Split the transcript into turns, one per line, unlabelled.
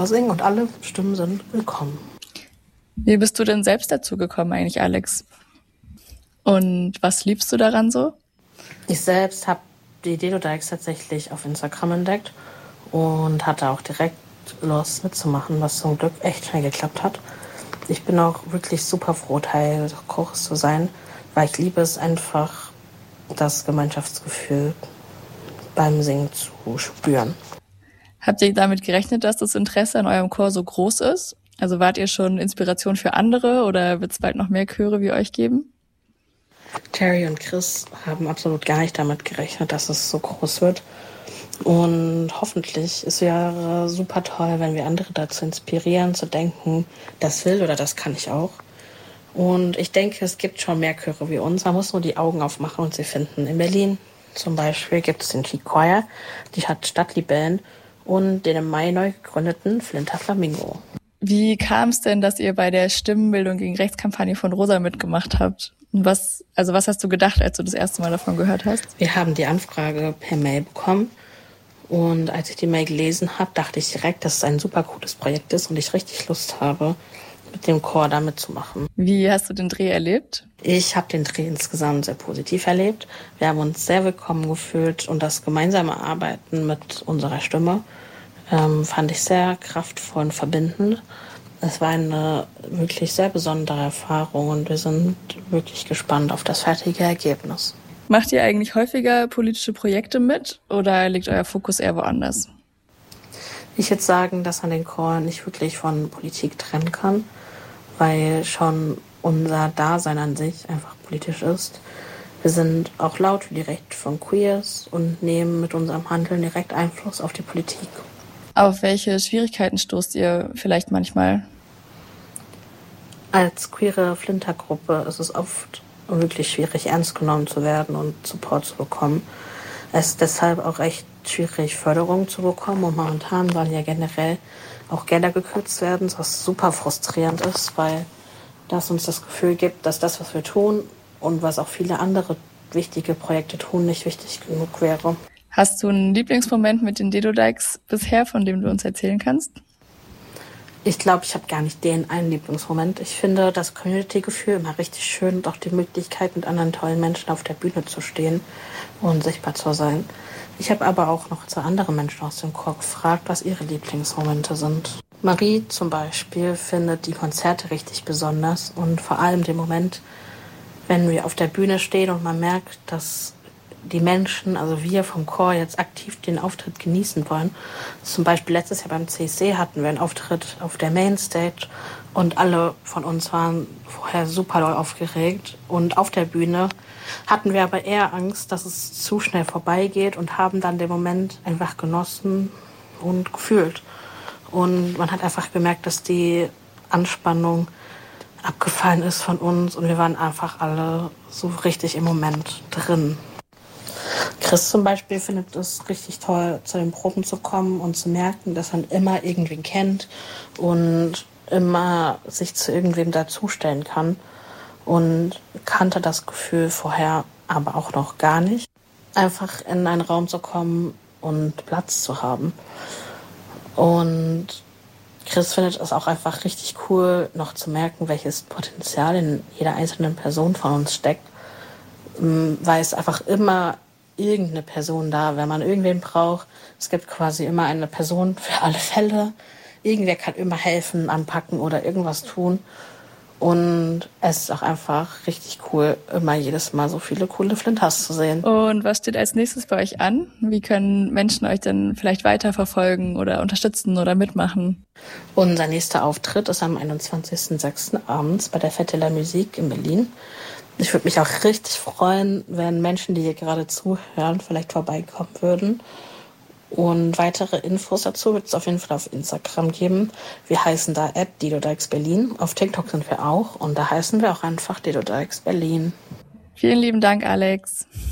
singen und alle Stimmen sind willkommen.
Wie bist du denn selbst dazu gekommen eigentlich, Alex? Und was liebst du daran so?
Ich selbst habe die Dedodikes tatsächlich auf Instagram entdeckt und hatte auch direkt Lust mitzumachen, was zum Glück echt schnell geklappt hat. Ich bin auch wirklich super froh, Teil des Chores zu sein, weil ich liebe es einfach, das Gemeinschaftsgefühl beim Singen zu spüren.
Habt ihr damit gerechnet, dass das Interesse an eurem Chor so groß ist? Also wart ihr schon Inspiration für andere oder wird es bald noch mehr Chöre wie euch geben?
Terry und Chris haben absolut gar nicht damit gerechnet, dass es so groß wird. Und hoffentlich, es wäre super toll, wenn wir andere dazu inspirieren, zu denken, das will oder das kann ich auch. Und ich denke, es gibt schon mehr Chöre wie uns. Man muss nur die Augen aufmachen und sie finden. In Berlin zum Beispiel gibt es den Key Choir, die hat Stadtlibellen und den im Mai neu gegründeten Flinter Flamingo.
Wie kam es denn, dass ihr bei der Stimmenbildung gegen Rechtskampagne von Rosa mitgemacht habt? Und was hast du gedacht, als du das erste Mal davon gehört hast?
Wir haben die Anfrage per Mail bekommen. Und als ich die Mail gelesen habe, dachte ich direkt, dass es ein super cooles Projekt ist und ich richtig Lust habe, mit dem Chor da mitzumachen.
Wie hast du den Dreh erlebt?
Ich habe den Dreh insgesamt sehr positiv erlebt. Wir haben uns sehr willkommen gefühlt und das gemeinsame Arbeiten mit unserer Stimme fand ich sehr kraftvoll und verbindend. Es war eine wirklich sehr besondere Erfahrung und wir sind wirklich gespannt auf das fertige Ergebnis.
Macht ihr eigentlich häufiger politische Projekte mit oder liegt euer Fokus eher woanders?
Ich würde sagen, dass man den Chor nicht wirklich von Politik trennen kann, weil schon unser Dasein an sich einfach politisch ist. Wir sind auch laut für die Rechte von Queers und nehmen mit unserem Handeln direkt Einfluss auf die Politik.
Auf welche Schwierigkeiten stoßt ihr vielleicht manchmal?
Als queere Flintergruppe ist es oft wirklich schwierig, ernst genommen zu werden und Support zu bekommen. Es ist deshalb auch echt schwierig, Förderung zu bekommen. Und momentan sollen ja generell auch Gelder gekürzt werden, was super frustrierend ist, weil das uns das Gefühl gibt, dass das, was wir tun und was auch viele andere wichtige Projekte tun, nicht wichtig genug wäre.
Hast du einen Lieblingsmoment mit den Dedodikes bisher, von dem du uns erzählen kannst?
Ich glaube, ich habe gar nicht den einen Lieblingsmoment. Ich finde das Community-Gefühl immer richtig schön und auch die Möglichkeit, mit anderen tollen Menschen auf der Bühne zu stehen und sichtbar zu sein. Ich habe aber auch noch zu anderen Menschen aus dem Chor gefragt, was ihre Lieblingsmomente sind. Marie zum Beispiel findet die Konzerte richtig besonders und vor allem den Moment, wenn wir auf der Bühne stehen und man merkt, dass die Menschen, also wir vom Chor, jetzt aktiv den Auftritt genießen wollen. Zum Beispiel letztes Jahr beim CSC hatten wir einen Auftritt auf der Mainstage und alle von uns waren vorher super doll aufgeregt. Und auf der Bühne hatten wir aber eher Angst, dass es zu schnell vorbeigeht und haben dann den Moment einfach genossen und gefühlt. Und man hat einfach gemerkt, dass die Anspannung abgefallen ist von uns und wir waren einfach alle so richtig im Moment drin. Chris zum Beispiel findet es richtig toll, zu den Proben zu kommen und zu merken, dass man immer irgendwen kennt und immer sich zu irgendwem dazustellen kann. Und kannte das Gefühl vorher aber auch noch gar nicht. Einfach in einen Raum zu kommen und Platz zu haben. Und Chris findet es auch einfach richtig cool, noch zu merken, welches Potenzial in jeder einzelnen Person von uns steckt. Weil es einfach immer irgendeine Person da, wenn man irgendwen braucht. Es gibt quasi immer eine Person für alle Fälle. Irgendwer kann immer helfen, anpacken oder irgendwas tun. Und es ist auch einfach richtig cool, immer jedes Mal so viele coole Flinters zu sehen.
Und was steht als nächstes bei euch an? Wie können Menschen euch denn vielleicht weiterverfolgen oder unterstützen oder mitmachen?
Unser nächster Auftritt ist am 21.06. abends bei der Fête de la Musique in Berlin. Ich würde mich auch richtig freuen, wenn Menschen, die hier gerade zuhören, vielleicht vorbeikommen würden. Und weitere Infos dazu wird es auf jeden Fall auf Instagram geben. Wir heißen da @dedodikesberlin. Auf TikTok sind wir auch und da heißen wir auch einfach Dedodikes Berlin.
Vielen lieben Dank, Alex.